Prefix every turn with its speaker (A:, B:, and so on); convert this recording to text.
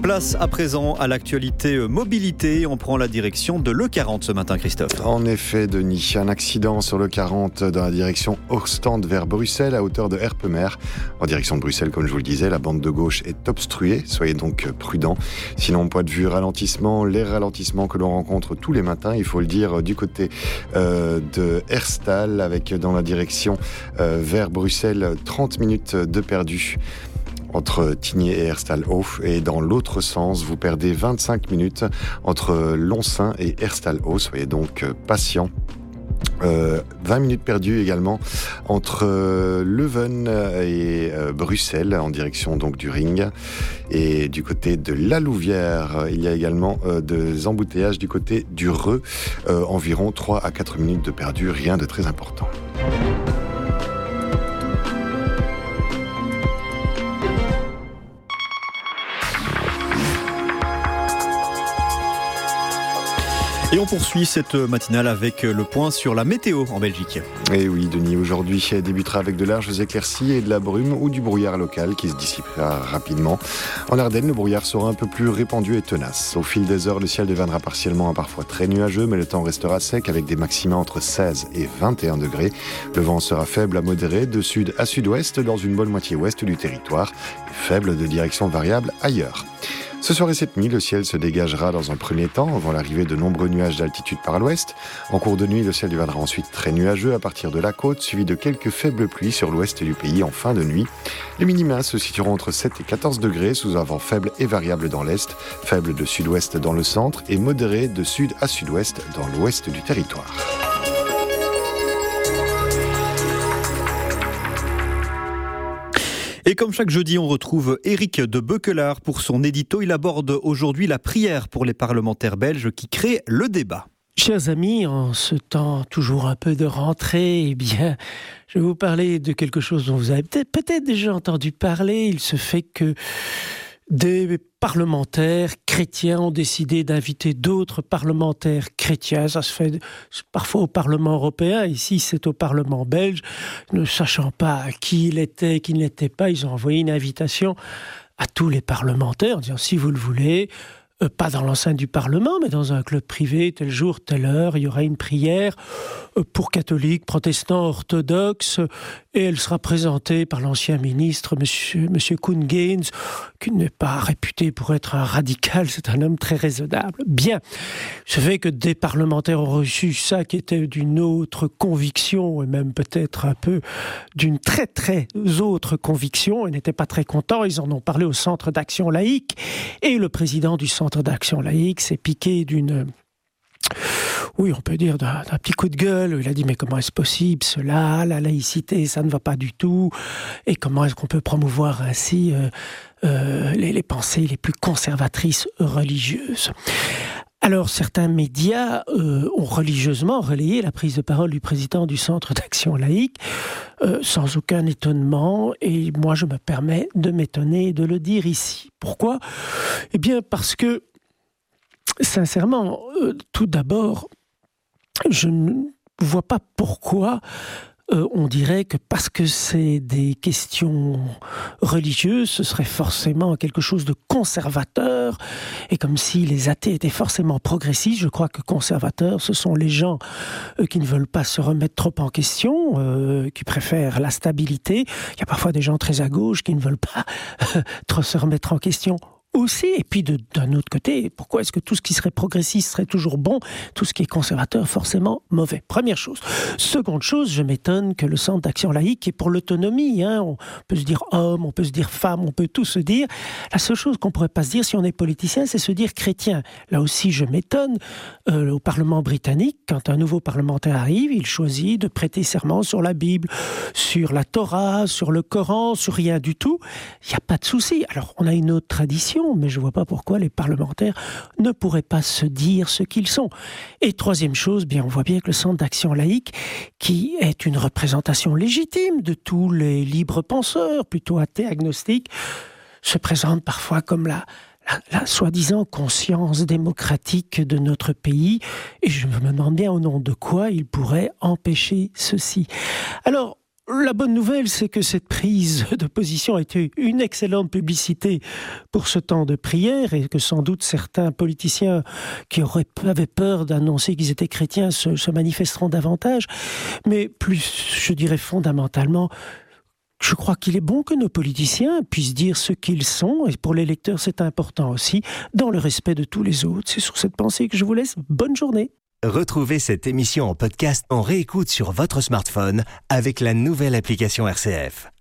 A: Place à présent à l'actualité mobilité. On prend la direction de l'E40 ce matin, Christophe.
B: En effet, Denis, un accident sur l'E40 dans la direction Ostende vers Bruxelles à hauteur de Herpemer. En direction de Bruxelles, comme je vous le disais, la bande de gauche est obstruée. Soyez donc prudents. Sinon, point de vue ralentissement, les ralentissements que l'on rencontre tous les matins, il faut le dire, du côté de Herstal, avec dans la direction vers Bruxelles, 30 minutes de perdu entre Tigné et Herstal-Haut, et dans l'autre sens, vous perdez 25 minutes entre Lonsin et Herstal-Haut. Soyez donc patients. 20 minutes perdues également entre Leuven et Bruxelles en direction donc du Ring, et du côté de la Louvière il y a également des embouteillages du côté du Reux, environ 3 à 4 minutes de perdu, rien de très important.
A: Et on poursuit cette matinale avec le point sur la météo en Belgique.
B: Et oui, Denis, aujourd'hui débutera avec de larges éclaircies et de la brume ou du brouillard local qui se dissipera rapidement. En Ardennes, le brouillard sera un peu plus répandu et tenace. Au fil des heures, le ciel deviendra partiellement parfois très nuageux, mais le temps restera sec avec des maxima entre 16 et 21 degrés. Le vent sera faible à modéré de sud à sud-ouest dans une bonne moitié ouest du territoire, et faible de direction variable ailleurs. Ce soir et cette nuit, le ciel se dégagera dans un premier temps avant l'arrivée de nombreux nuages d'altitude par l'ouest. En cours de nuit, le ciel deviendra ensuite très nuageux à partir de la côte, suivi de quelques faibles pluies sur l'ouest du pays en fin de nuit. Les minima se situeront entre 7 et 14 degrés sous un vent faible et variable dans l'est, faible de sud-ouest dans le centre et modéré de sud à sud-ouest dans l'ouest du territoire.
A: Et comme chaque jeudi, on retrouve Éric de Beukelard pour son édito. Il aborde aujourd'hui la prière pour les parlementaires belges qui créent le débat.
C: Chers amis, en ce temps toujours un peu de rentrée, je vais vous parler de quelque chose dont vous avez peut-être déjà entendu parler. Il se fait que des parlementaires chrétiens ont décidé d'inviter d'autres parlementaires chrétiens. Ça se fait parfois au Parlement européen. Ici, c'est au Parlement belge. Ne sachant pas qui il était, qui ne l'était pas, ils ont envoyé une invitation à tous les parlementaires en disant « si vous le voulez ». Pas dans l'enceinte du Parlement, mais dans un club privé, tel jour, telle heure, il y aura une prière pour catholiques, protestants, orthodoxes, et elle sera présentée par l'ancien ministre, monsieur Koen Geens, qui n'est pas réputé pour être un radical, c'est un homme très raisonnable. Bien, ce fait que des parlementaires ont reçu ça qui était d'une autre conviction, et même peut-être un peu d'une très très autre conviction, ils n'étaient pas très contents, ils en ont parlé au Centre d'Action Laïque, et le président du Centre d'Action Laïque s'est piqué on peut dire d'un petit coup de gueule. Il a dit mais comment est-ce possible cela, la laïcité, ça ne va pas du tout, et comment est-ce qu'on peut promouvoir ainsi les pensées les plus conservatrices religieuses. Alors certains médias ont religieusement relayé la prise de parole du président du Centre d'Action Laïque sans aucun étonnement, et moi je me permets de m'étonner et de le dire ici. Pourquoi ? Eh bien parce que sincèrement, tout d'abord, je ne vois pas pourquoi on dirait que parce que c'est des questions religieuses, ce serait forcément quelque chose de conservateur, et comme si les athées étaient forcément progressistes. Je crois que conservateurs, ce sont les gens qui ne veulent pas se remettre trop en question, qui préfèrent la stabilité. Il y a parfois des gens très à gauche qui ne veulent pas trop se remettre en question aussi. Et puis d'un autre côté, pourquoi est-ce que tout ce qui serait progressiste serait toujours bon, tout ce qui est conservateur forcément mauvais? Première chose. Seconde chose, je m'étonne que le Centre d'Action Laïque, qui est pour l'autonomie, on peut se dire homme, on peut se dire femme, on peut tout se dire. La seule chose qu'on pourrait pas se dire si on est politicien, c'est se dire chrétien. Là aussi, je m'étonne. Au Parlement britannique, quand un nouveau parlementaire arrive, il choisit de prêter serment sur la Bible, sur la Torah, sur le Coran, sur rien du tout. Il n'y a pas de souci. Alors, on a une autre tradition, mais je ne vois pas pourquoi les parlementaires ne pourraient pas se dire ce qu'ils sont. Et troisième chose, on voit bien que le Centre d'Action Laïque, qui est une représentation légitime de tous les libres penseurs, plutôt athées, agnostiques, se présente parfois comme la soi-disant conscience démocratique de notre pays, et je me demande bien au nom de quoi il pourrait empêcher ceci. Alors, La bonne nouvelle, c'est que cette prise de position a été une excellente publicité pour ce temps de prière et que sans doute certains politiciens qui avaient peur d'annoncer qu'ils étaient chrétiens se manifesteront davantage. Mais plus, je dirais fondamentalement, je crois qu'il est bon que nos politiciens puissent dire ce qu'ils sont, et pour les lecteurs c'est important aussi, dans le respect de tous les autres. C'est sur cette pensée que je vous laisse. Bonne journée.
D: Retrouvez cette émission en podcast en réécoute sur votre smartphone avec la nouvelle application RCF.